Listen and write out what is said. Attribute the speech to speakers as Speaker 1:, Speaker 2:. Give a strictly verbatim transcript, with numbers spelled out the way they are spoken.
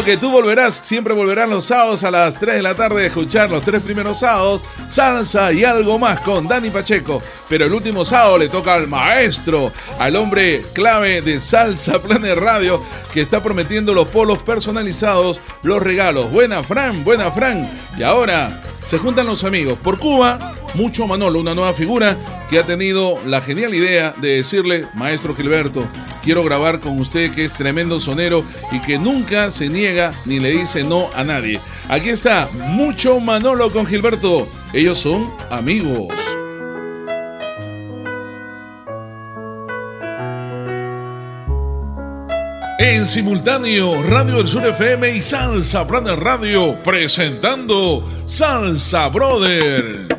Speaker 1: que tú volverás, siempre volverán los sábados a las tres de la tarde a escuchar los tres primeros sábados, salsa y algo más con Dani Pacheco. Pero el último sábado le toca al maestro, al hombre clave de Salsa Planet Radio, que está prometiendo los polos personalizados, los regalos. Buena Fran, buena Fran. Y ahora se juntan los amigos. Por Cuba, Mucho Manolo, una nueva figura que ha tenido la genial idea de decirle: maestro Gilberto, quiero grabar con usted, que es tremendo sonero y que nunca se niega ni le dice no a nadie. Aquí está Mucho Manolo con Gilberto. Ellos son amigos. En simultáneo, Radio del Sur F M y Salsa Planet Radio presentando Salsa Brother.